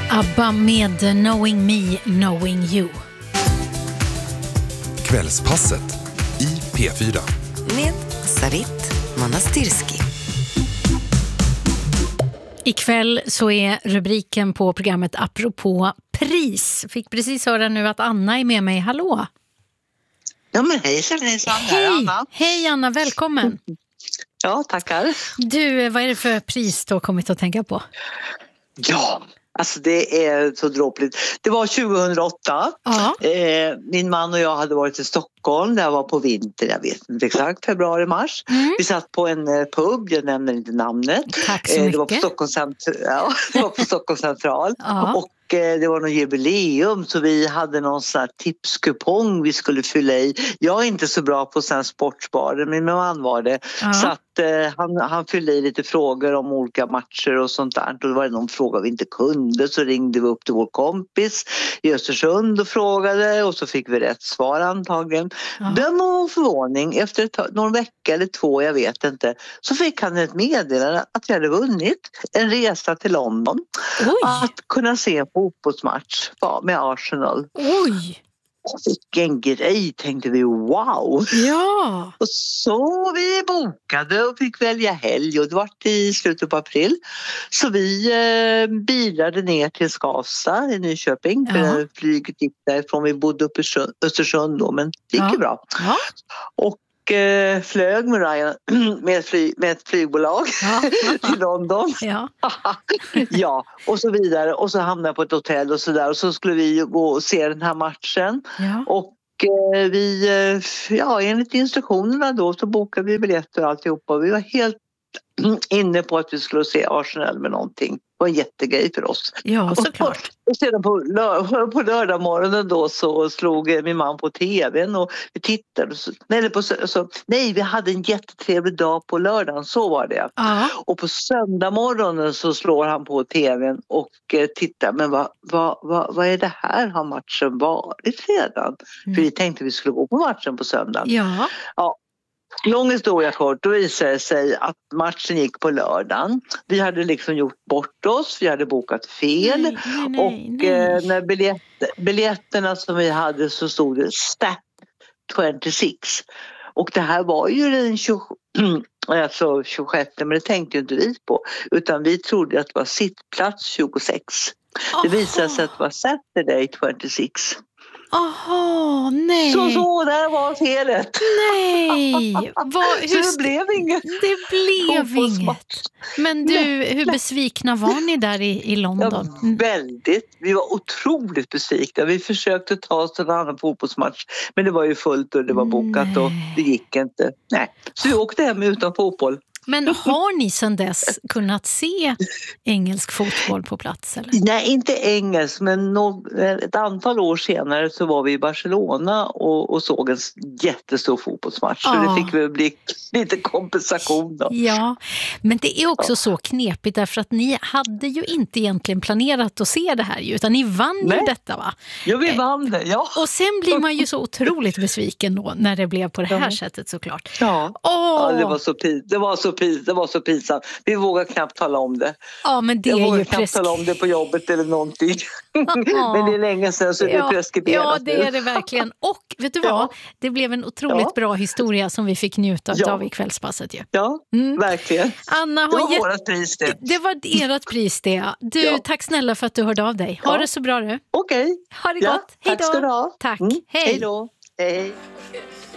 ABBA med Knowing Me, Knowing You. Kvällspasset i P4. Med Sarit Manastirski. Ikväll så är rubriken på programmet apropå pris. Fick precis höra nu att Anna är med mig. Hallå! Ja, men hejsan, Hej Anna. Hej Anna, välkommen. Ja, tackar. Du, vad är det för pris du har kommit att tänka på? Ja, alltså det är så dråpligt. Det var 2008. Ja. Min man och jag hade varit i Stockholm. Det var på vinter, jag vet inte exakt, februari-mars. Vi satt på en pub, jag nämner inte namnet. Tack så mycket. Det var på Stockholms central. Ja. Och det var någon jubileum så vi hade någon sån här tipskupong vi skulle fylla i. Jag är inte så bra på sån här sportspar, men min man var det. Ja. Så att han fyllde i lite frågor om olika matcher och sånt där. Och det var någon fråga vi inte kunde, så ringde vi upp till vår kompis i Östersund och frågade och så fick vi rätt svar antagligen. Ja. Döm om förvåning, efter någon vecka eller två, jag vet inte, så fick han ett meddelande att jag hade vunnit en resa till London. Oj. Att kunna se en fotbollsmatch med Arsenal. Oj! Vilken grej, tänkte vi, wow! Ja! Och så vi bokade och fick välja helg och det var i slutet på april. Så vi bilade ner till Skavsta i Nyköping. Ja. För flyget gick därifrån, vi bodde uppe i Östersund då, men det gick ju bra. Ja. Och flög med Ryan med ett flygbolag till London. Ja. Ja, och så vidare. Och så hamnade jag på ett hotell och så där. Och så skulle vi gå och se den här matchen. Ja. Och enligt instruktionerna då så bokade vi biljetter och alltihopa. Vi var helt inne på att vi skulle se Arsenal med någonting. Det var en jättegrej för oss. Ja, såklart. Och sedan på lördag morgonen då så slog min man på tvn och vi tittade. Nej, vi hade en jättetrevlig dag på lördagen, så var det. Ja. Och på söndag morgonen så slår han på tvn och tittar. Men vad är det här? Har matchen varit redan? För vi tänkte vi skulle gå på matchen på söndagen. Ja. Ja. Lång historia kort, då visade det sig att matchen gick på lördagen. Vi hade liksom gjort bort oss, vi hade bokat fel. Nej. När biljetterna som vi hade så stod det Stat 26. Och det här var ju den 26, men det tänkte ju inte vi på. Utan vi trodde att det var sittplats 26. Det visade sig att det var Saturday 26. Aha, nej. Så där var felet. Nej. Så det blev inget. Det blev inget. Men du, hur besvikna var ni där i London? Ja, väldigt. Vi var otroligt besvikna. Vi försökte ta oss till en annan fotbollsmatch. Men det var ju fullt och det var bokat och det gick inte. Nej. Så vi åkte hem utan fotboll. Men har ni sedan dess kunnat se engelsk fotboll på plats? Eller? Nej, inte engelsk, men ett antal år senare så var vi i Barcelona och såg en jättestor fotbollsmatch. Så det fick väl bli lite kompensation då. Ja, men det är också så knepigt därför att ni hade ju inte egentligen planerat att se det här utan ni vann ju detta, va? Ja, vi vann det, ja. Och sen blir man ju så otroligt besviken då när det blev på det här sättet, såklart. Ja, det var så pinsamt. Vi vågar knappt tala om det. Ja, men det jag vågar är ju knappt tala om det på jobbet eller någonting. Men det är länge sedan så det är preskriberat. Ja, det är det verkligen. Och vet du vad? Det blev en otroligt bra historia som vi fick njuta av i kvällspasset ju. Ja, verkligen. Anna, det var vårat pris det. Det var ert pris det. Du, tack snälla för att du hörde av dig. Ha det så bra du. Okej. Ha det gott. Hej då. Tack ska du ha. Tack. Hej. Hej då. Hej.